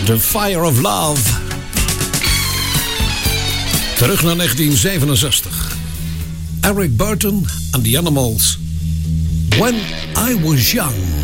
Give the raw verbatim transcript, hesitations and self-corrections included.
The Fire of Love. Terug naar negentien zevenenzestig. Eric Burton and the Animals. When I Was Young.